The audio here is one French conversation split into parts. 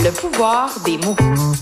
Le pouvoir des mots.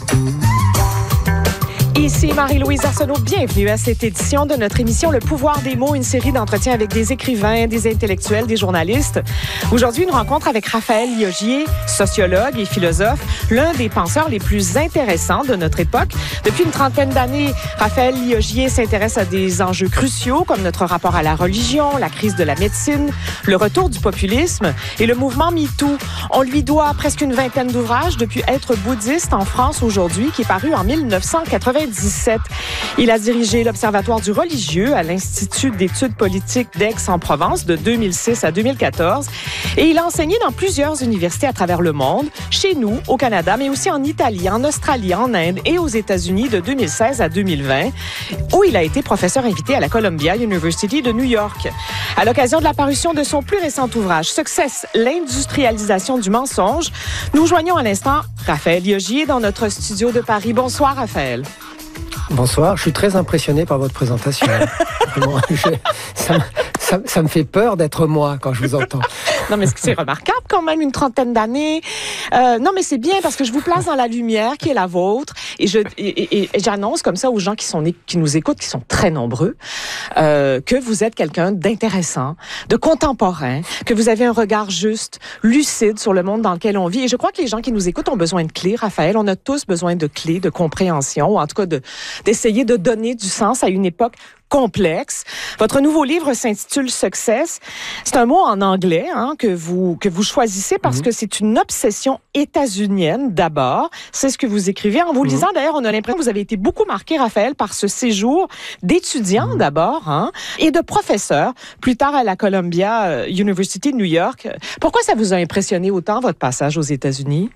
Ici Marie-Louise Arsenault, bienvenue à cette édition de notre émission Le pouvoir des mots, une série d'entretiens avec des écrivains, des intellectuels, des journalistes. Aujourd'hui, une rencontre avec Raphaël Liogier, sociologue et philosophe, l'un des penseurs les plus intéressants de notre époque. Depuis une trentaine d'années, Raphaël Liogier s'intéresse à des enjeux cruciaux comme notre rapport à la religion, la crise de la médecine, le retour du populisme et le mouvement MeToo. On lui doit presque une vingtaine d'ouvrages depuis Être bouddhiste en France aujourd'hui, qui est paru en 1997. Il a dirigé l'Observatoire du religieux à l'Institut d'études politiques d'Aix-en-Provence de 2006 à 2014 et il a enseigné dans plusieurs universités à travers le monde, chez nous, au Canada, mais aussi en Italie, en Australie, en Inde et aux États-Unis de 2016 à 2020, où il a été professeur invité à la Columbia University de New York. À l'occasion de la parution de son plus récent ouvrage, Success, l'industrialisation du mensonge, nous joignons à l'instant Raphaël Liogier dans notre studio de Paris. Bonsoir, Raphaël. Bonsoir, je suis très impressionné par votre présentation. Vraiment, ça me fait peur d'être moi quand je vous entends. Non, mais c'est remarquable quand même, une trentaine d'années. Non, mais c'est bien parce que je vous place dans la lumière qui est la vôtre et j'annonce comme ça aux gens qui nous écoutent, qui sont très nombreux, que vous êtes quelqu'un d'intéressant, de contemporain, que vous avez un regard juste, lucide sur le monde dans lequel on vit. Et je crois que les gens qui nous écoutent ont besoin de clés, Raphaël. On a tous besoin de clés, de compréhension, ou en tout cas d'essayer de donner du sens à une époque complexe. Votre nouveau livre s'intitule Success. C'est un mot en anglais que vous choisissez parce que c'est une obsession états-unienne d'abord. C'est ce que vous écrivez. En vous lisant, d'ailleurs, on a l'impression que vous avez été beaucoup marqué, Raphaël, par ce séjour d'étudiant d'abord et de professeur, plus tard à la Columbia University de New York. Pourquoi ça vous a impressionné autant, votre passage aux États-Unis?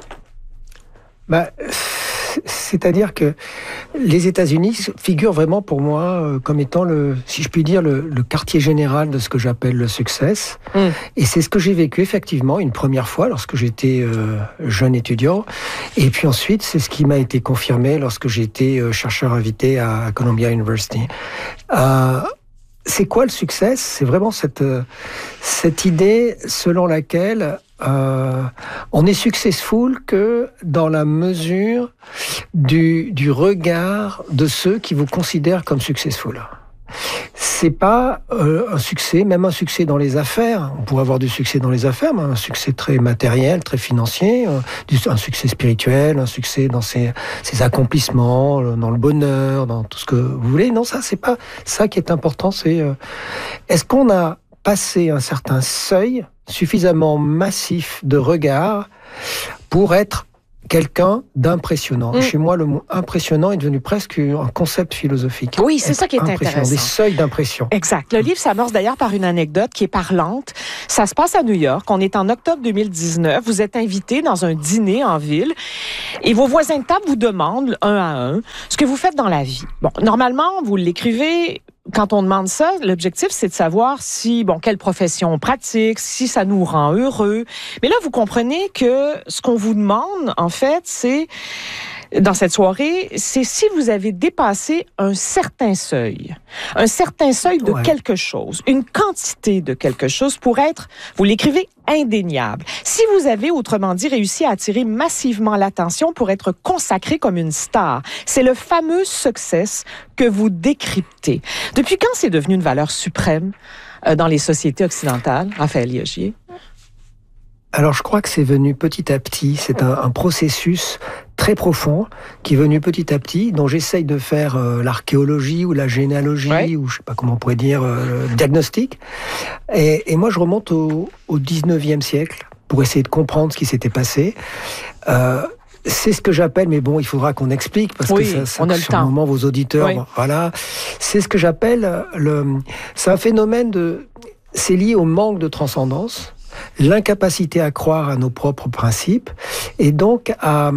C'est-à-dire que les États-Unis figurent vraiment pour moi comme étant si je puis dire, le quartier général de ce que j'appelle le success. Et c'est ce que j'ai vécu effectivement une première fois lorsque j'étais jeune étudiant. Et puis ensuite, c'est ce qui m'a été confirmé lorsque j'étais chercheur invité à Columbia University. C'est quoi le success ? C'est vraiment cette idée selon laquelle on est successful que dans la mesure du regard de ceux qui vous considèrent comme successful. C'est pas un succès, même un succès dans les affaires. On pourrait avoir du succès dans les affaires, mais un succès très matériel, très financier, un succès spirituel, un succès dans ses accomplissements, dans le bonheur, dans tout ce que vous voulez. Non, ça, c'est pas ça qui est important. C'est est-ce qu'on a passé un certain seuil suffisamment massif de regard pour être quelqu'un d'impressionnant. Chez moi, le mot impressionnant est devenu presque un concept philosophique. Oui, c'est ça qui est intéressant. Des seuils d'impression. Exact. Le livre s'amorce d'ailleurs par une anecdote qui est parlante. Ça se passe à New York. On est en octobre 2019. Vous êtes invité dans un dîner en ville et vos voisins de table vous demandent, un à un, ce que vous faites dans la vie. Bon, normalement, vous l'écrivez. Quand on demande ça, l'objectif, c'est de savoir quelle profession on pratique, si ça nous rend heureux. Mais là, vous comprenez que ce qu'on vous demande, en fait, c'est, dans cette soirée, c'est si vous avez dépassé un certain seuil de quelque chose, une quantité de quelque chose pour être, vous l'écrivez, indéniable. Si vous avez, autrement dit, réussi à attirer massivement l'attention pour être consacré comme une star, c'est le fameux success que vous décryptez. Depuis quand c'est devenu une valeur suprême dans les sociétés occidentales, Raphaël Liogier? Alors, je crois que c'est venu petit à petit. C'est un processus très profond qui est venu petit à petit, dont j'essaye de faire l'archéologie ou la généalogie, ou je sais pas comment on pourrait dire, le diagnostic. Et moi, je remonte au 19e siècle pour essayer de comprendre ce qui s'était passé. C'est ce que j'appelle, mais bon, il faudra qu'on explique, parce que ça, on a le temps. Moment, vos auditeurs, voilà. C'est ce que j'appelle c'est un phénomène c'est lié au manque de transcendance, l'incapacité à croire à nos propres principes, et donc à,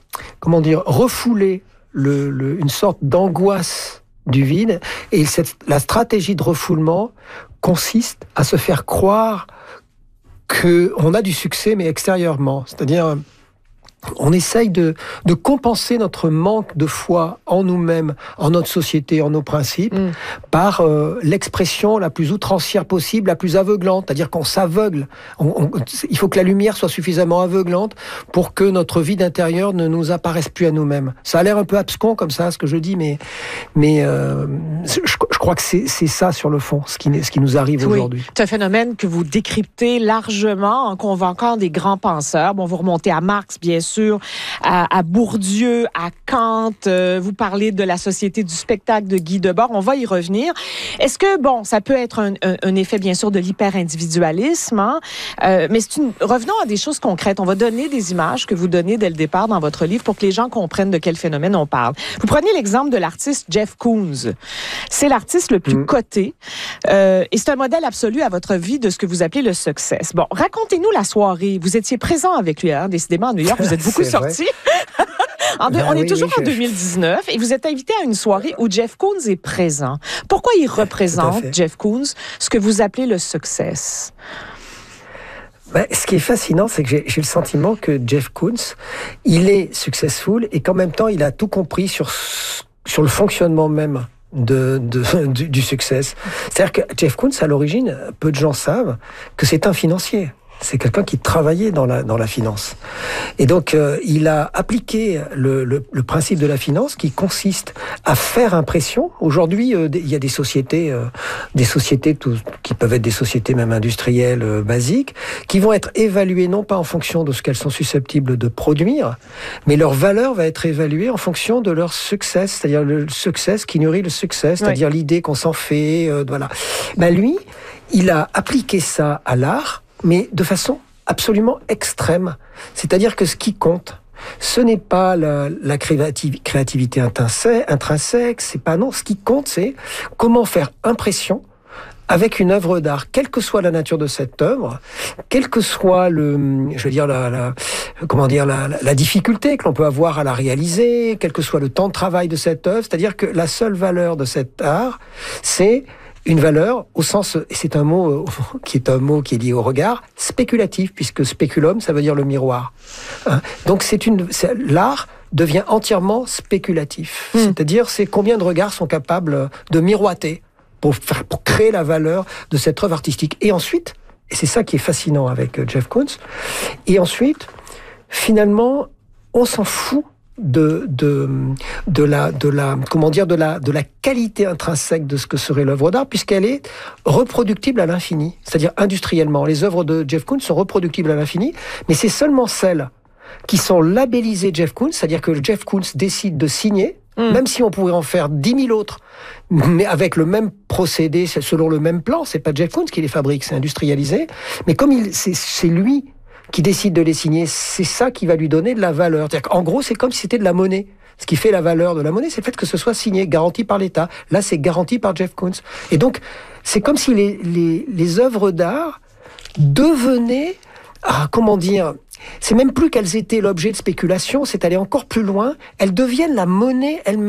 refouler une sorte d'angoisse du vide. Et la stratégie de refoulement consiste à se faire croire qu'on a du succès, mais extérieurement. C'est-à-dire, on essaye de compenser notre manque de foi en nous-mêmes, en notre société, en nos principes, par l'expression la plus outrancière possible, la plus aveuglante. C'est-à-dire qu'on s'aveugle. Il faut que la lumière soit suffisamment aveuglante pour que notre vie d'intérieur ne nous apparaisse plus à nous-mêmes. Ça a l'air un peu abscon comme ça, ce que je dis, mais je crois que c'est ça, sur le fond, ce qui nous arrive aujourd'hui. C'est un phénomène que vous décryptez largement en convoquant des grands penseurs. Bon, vous remontez à Marx, bien sûr, à Bourdieu, à Kant, vous parlez de la société du spectacle de Guy Debord, on va y revenir. Est-ce que, bon, ça peut être un effet, bien sûr, de l'hyper-individualisme, hein? Mais revenons à des choses concrètes. On va donner des images que vous donnez dès le départ dans votre livre pour que les gens comprennent de quel phénomène on parle. Vous prenez l'exemple de l'artiste Jeff Koons. C'est l'artiste le plus coté et c'est un modèle absolu à votre vie de ce que vous appelez le success. Bon, racontez-nous la soirée. Vous étiez présent avec lui, hein? Décidément, à New York, vous êtes beaucoup sortis. On est toujours en 2019 et vous êtes invité à une soirée où Jeff Koons est présent. Pourquoi il représente, Jeff Koons, ce que vous appelez le success? Ce qui est fascinant, c'est que j'ai le sentiment que Jeff Koons, il est successful et qu'en même temps, il a tout compris sur le fonctionnement même du succès. C'est-à-dire que Jeff Koons, à l'origine, peu de gens savent que c'est un financier. C'est quelqu'un qui travaillait dans la finance. Et donc, il a appliqué le principe de la finance qui consiste à faire impression. Aujourd'hui, il y a des sociétés qui peuvent être des sociétés même industrielles basiques, qui vont être évaluées non pas en fonction de ce qu'elles sont susceptibles de produire, mais leur valeur va être évaluée en fonction de leur succès, c'est-à-dire le succès qui nourrit le succès, c'est-à-dire l'idée qu'on s'en fait, voilà. Lui, il a appliqué ça à l'art, mais de façon absolument extrême. C'est-à-dire que ce qui compte, ce n'est pas la créativité intrinsèque, c'est pas non. Ce qui compte, c'est comment faire impression avec une œuvre d'art, quelle que soit la nature de cette œuvre, quel que soit la difficulté que l'on peut avoir à la réaliser, quel que soit le temps de travail de cette œuvre. C'est-à-dire que la seule valeur de cet art, c'est une valeur au sens, et c'est un mot qui est lié au regard, spéculatif, puisque speculum, ça veut dire le miroir. Donc l'art devient entièrement spéculatif. C'est-à-dire, c'est combien de regards sont capables de miroiter pour créer la valeur de cette œuvre artistique. Et ensuite, et c'est ça qui est fascinant avec Jeff Koons, et ensuite, finalement, on s'en fout de la qualité intrinsèque de ce que serait l'œuvre d'art, puisqu'elle est reproductible à l'infini, c'est-à-dire industriellement. Les œuvres de Jeff Koons sont reproductibles à l'infini, mais c'est seulement celles qui sont labellisées Jeff Koons, c'est-à-dire que Jeff Koons décide de signer, même si on pourrait en faire 10 000 autres, mais avec le même procédé, selon le même plan. C'est pas Jeff Koons qui les fabrique, c'est industrialisé, mais comme c'est lui qui décide de les signer, c'est ça qui va lui donner de la valeur. En gros, c'est comme si c'était de la monnaie. Ce qui fait la valeur de la monnaie, c'est le fait que ce soit signé, garanti par l'État. Là, c'est garanti par Jeff Koons. Et donc, c'est comme si les œuvres d'art devenaient, c'est même plus qu'elles étaient l'objet de spéculation, c'est aller encore plus loin, elles deviennent la monnaie elle-même.